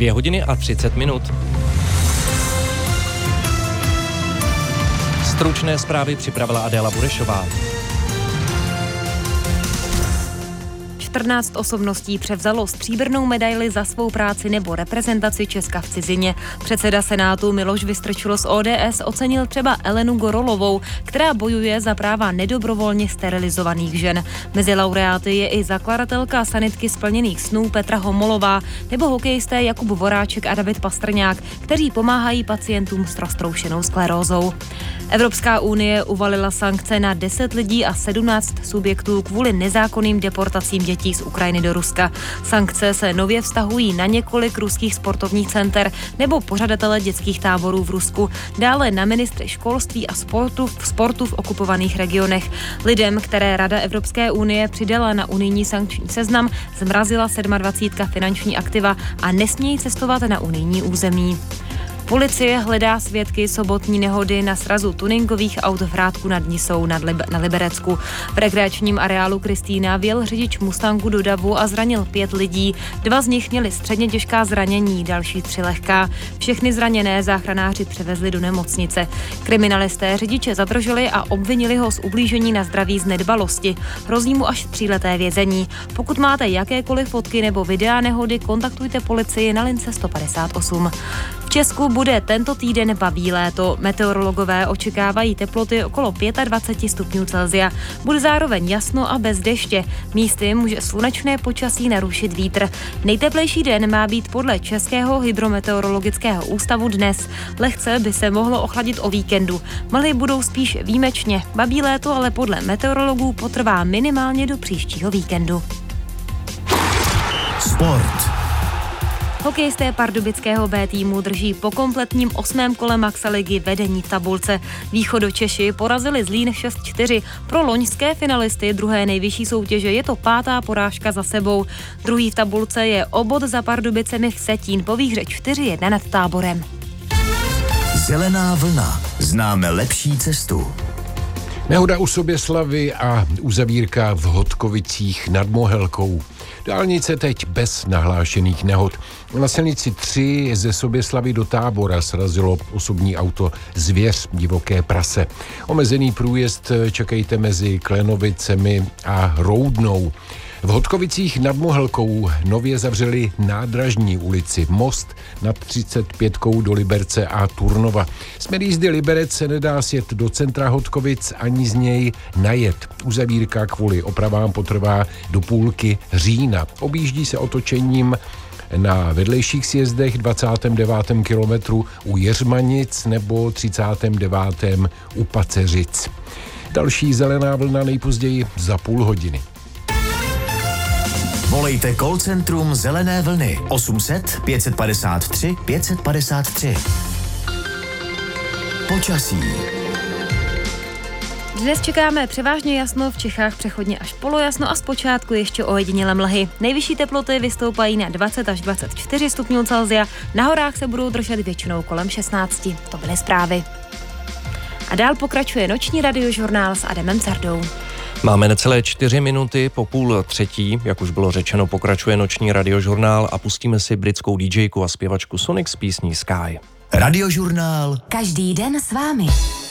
2:30. Stručné zprávy připravila Adéla Burešová. 14 osobností převzalo stříbrnou medaili za svou práci nebo reprezentaci Česka v cizině. Předseda Senátu Miloš Vystrčil z ODS ocenil třeba Elenu Gorolovou, která bojuje za práva nedobrovolně sterilizovaných žen. Mezi laureáty je i zakladatelka sanitky splněných snů Petra Homolová nebo hokejisté Jakub Voráček a David Pastrňák, kteří pomáhají pacientům s roztroušenou sklerózou. Evropská unie uvalila sankce na 10 lidí a 17 subjektů kvůli nezákonným deportacím dětí z Ukrajiny do Ruska. Sankce se nově vztahují na několik ruských sportovních center nebo pořadatele dětských táborů v Rusku, dále na ministry školství a sportu v okupovaných regionech. Lidem, které Rada Evropské unie přidala na unijní sankční seznam, zmrazila 27 finanční aktiva a nesmějí cestovat na unijní území. Policie hledá svědky sobotní nehody na srazu tuningových aut v Hrádku nad Nisou na Liberecku. V rekreačním areálu Kristýna vjel řidič Mustangu do davu a zranil 5 lidí. 2 z nich měli středně těžká zranění, další 3 lehká. Všechny zraněné záchranáři převezli do nemocnice. Kriminalisté řidiče zadrželi a obvinili ho z ublížení na zdraví z nedbalosti. Hrozí mu až 3leté vězení. Pokud máte jakékoliv fotky nebo videa nehody, kontaktujte policii na lince 158. V Česku bude tento týden babí léto. Meteorologové očekávají teploty okolo 25 stupňů Celsia. Bude zároveň jasno a bez deště. Místy může slunečné počasí narušit vítr. Nejteplejší den má být podle Českého hydrometeorologického ústavu dnes. Lehce by se mohlo ochladit o víkendu. Mlhy budou spíš výjimečně. Babí léto ale podle meteorologů potrvá minimálně do příštího víkendu. Sport. Hokejisté pardubického B týmu drží po kompletním 8. kole Maxaligy vedení v tabulce. Východočeši porazili Zlín 6-4. Pro loňské finalisty druhé nejvyšší soutěže je to 5. porážka za sebou. Druhý v tabulce je obod za Pardubicemi Vsetín po výhře 4-1 nad Táborem. Zelená vlna. Známe lepší cestu. Nehoda u Soběslavy a uzavírka v Hodkovicích nad Mohelkou. Dálnice teď bez nahlášených nehod. Na silnici 3 ze Soběslavy do Tábora srazilo osobní auto Zvěř, divoké prase. Omezený průjezd čekejte mezi Klenovicemi a Roudnou. V Hodkovicích nad Mohelkou nově zavřeli nádražní ulici, most nad 35 do Liberce a Turnova. Směr jízdy Liberec se nedá sjet do centra Hodkovic ani z něj najet. Uzavírka kvůli opravám potrvá do půlky října. Objíždí se otočením na vedlejších sjezdech 29. kilometru u Jeřmanic nebo 39. u Paceřic. Další zelená vlna nejpozději za půl hodiny. Volejte call centrum Zelené vlny 800 553 553. Počasí. Dnes čekáme převážně jasno, v Čechách přechodně až polojasno a zpočátku ještě ojedinělé mlhy. Nejvyšší teploty vystoupají na 20 až 24 stupňů Celsia, na horách se budou držet většinou kolem 16. To byly zprávy. A dál pokračuje noční radiožurnál s Adamem Cardou. Máme necelé 4 minuty po 2:30, jak už bylo řečeno, pokračuje noční radiožurnál a pustíme si britskou DJku a zpěvačku Sonic s písní Sky. Radiožurnál. Každý den s vámi.